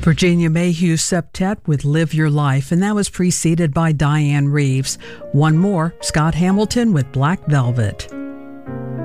Virginia Mayhew Septet with Live Your Life, and that was preceded by Diane Reeves. One more, Scott Hamilton with Black Velvet.